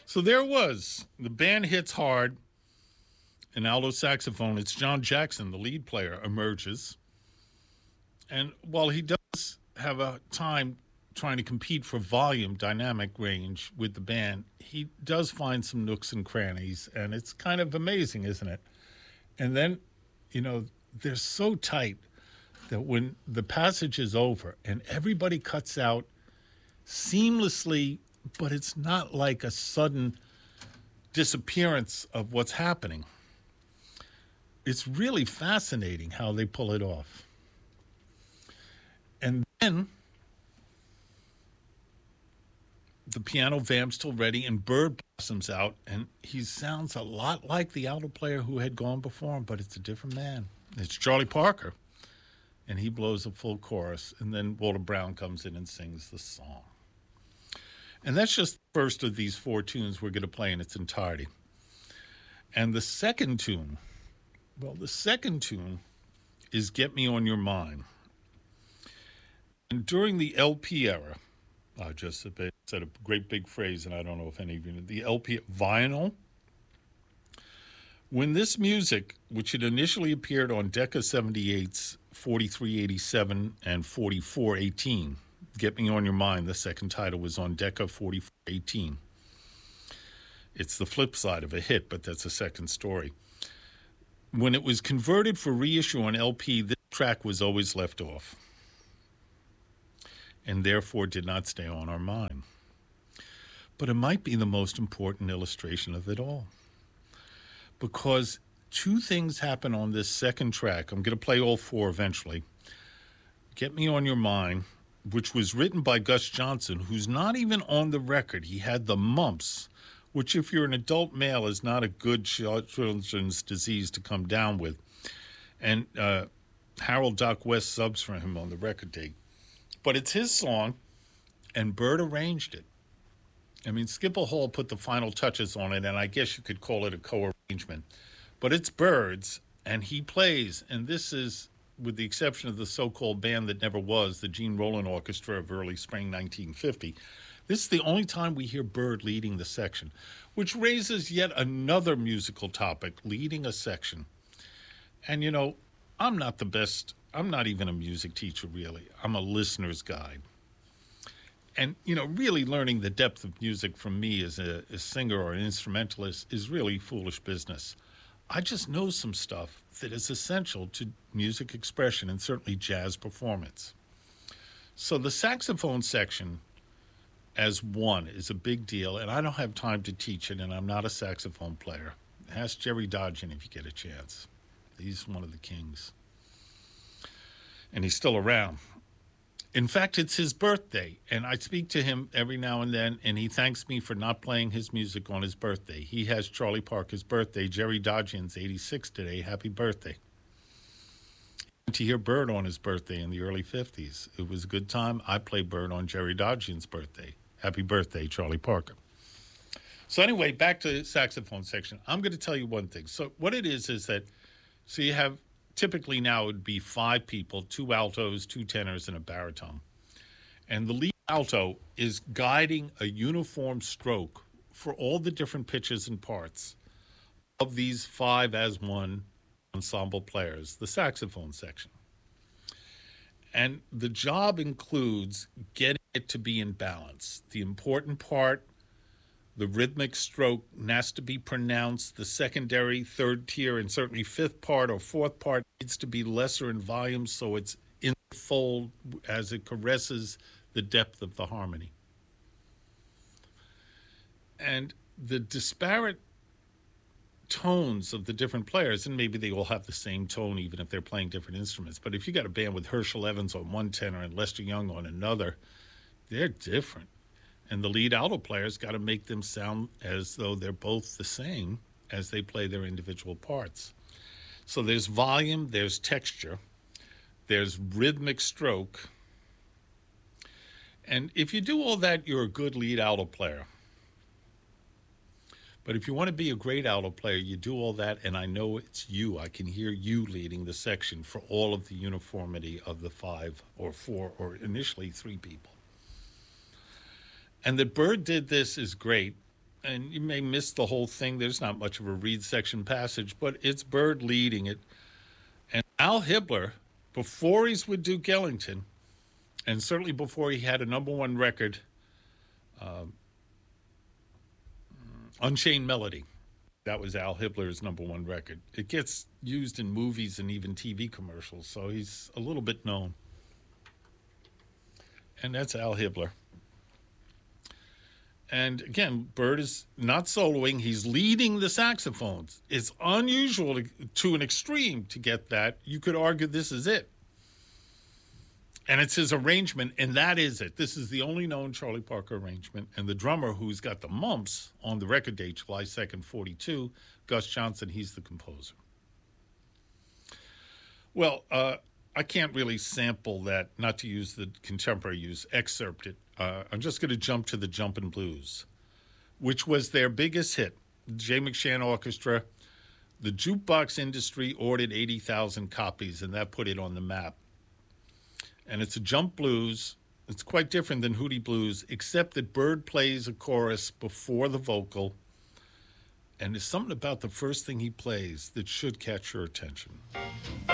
So there it was. The band hits hard. An alto saxophone. It's John Jackson, the lead player, emerges. And while he does have a time trying to compete for volume, dynamic range with the band, he does find some nooks and crannies. And it's kind of amazing, isn't it? And then, they're so tight that when the passage is over and everybody cuts out seamlessly, but it's not like a sudden disappearance of what's happening. It's really fascinating how they pull it off. And then the piano vamp's still ready and Bird blossoms out, and he sounds a lot like the alto player who had gone before him, but it's a different man. It's Charlie Parker, and he blows a full chorus, and then Walter Brown comes in and sings the song. And that's just the first of these four tunes we're going to play in its entirety. And the second tune is Get Me On Your Mind. And during the LP era, I just said a great big phrase, and I don't know if any of you know, the LP, vinyl. When this music, which had initially appeared on Decca 78's 4387 and 4418, Get Me On Your Mind, the second title, was on Decca 4418. It's the flip side of a hit, but that's a second story. When it was converted for reissue on LP, this track was always left off, and therefore did not stay on our mind. But it might be the most important illustration of it all, because two things happen on this second track. I'm going to play all four eventually. Get Me On Your Mind, which was written by Gus Johnson, who's not even on the record. He had the mumps, which if you're an adult male is not a good children's disease to come down with. And Harold Doc West subs for him on the record tape. But it's his song, and Bird arranged it. I mean, Skipper Hall put the final touches on it, and I guess you could call it a co-arrangement. But it's Bird's, and he plays, and this is, with the exception of the so-called band that never was, the Gene Roland Orchestra of early spring 1950, this is the only time we hear Bird leading the section, which raises yet another musical topic, leading a section. And, I'm not the best. I'm not even a music teacher, really. I'm a listener's guide. And, really learning the depth of music from me as a singer or an instrumentalist is really foolish business. I just know some stuff that is essential to music expression and certainly jazz performance. So the saxophone section as one is a big deal, and I don't have time to teach it, and I'm not a saxophone player. Ask Jerry Dodgen if you get a chance. He's one of the kings. And he's still around. In fact, it's his birthday, and I speak to him every now and then, and he thanks me for not playing his music on his birthday. He has Charlie Parker's birthday. Jerry Dodgen's 86 today. Happy birthday. To hear Bird on his birthday in the early 50s. It was a good time. I played Bird on Jerry Dodgen's birthday. Happy birthday, Charlie Parker. So anyway, back to the saxophone section. I'm going to tell you one thing. So what it is that, so you have, typically now it would be 5 people, 2 altos, 2 tenors, and a baritone. And the lead alto is guiding a uniform stroke for all the different pitches and parts of these 5 as one ensemble players, the saxophone section. And the job includes getting it to be in balance. The important part, the rhythmic stroke, has to be pronounced. The secondary, third tier, and certainly fifth part or fourth part needs to be lesser in volume so it's in the fold as it caresses the depth of the harmony. And the disparate tones of the different players, and maybe they all have the same tone even if they're playing different instruments, but if you got a band with Herschel Evans on one tenor and Lester Young on another, they're different. And the lead alto players got to make them sound as though they're both the same as they play their individual parts. So there's volume, there's texture, there's rhythmic stroke. And if you do all that, you're a good lead alto player. But if you want to be a great alto player, you do all that, and I know it's you. I can hear you leading the section for all of the uniformity of the 5 or 4 or initially 3 people. And that Bird did this is great. and you may miss the whole thing. There's not much of a read section passage, but it's Bird leading it. And Al Hibbler, before he's with Duke Ellington, and certainly before he had a number one record, Unchained Melody. That was Al Hibbler's number one record. It gets used in movies and even TV commercials, so he's a little bit known. And that's Al Hibbler. And again, Bird is not soloing. He's leading the saxophones. It's unusual to an extreme to get that. You could argue this is it. And it's his arrangement, and that is it. This is the only known Charlie Parker arrangement. And the drummer who's got the mumps on the record date, July 2nd, 42, Gus Johnson, he's the composer. Well, I can't really sample that, not to use the contemporary use, excerpt it. I'm just going to jump to the Jumpin' Blues, which was their biggest hit. Jay McShann Orchestra. The jukebox industry ordered 80,000 copies, and that put it on the map. And it's a jump blues. It's quite different than Hootie Blues, except that Bird plays a chorus before the vocal. And there's something about the first thing he plays that should catch your attention.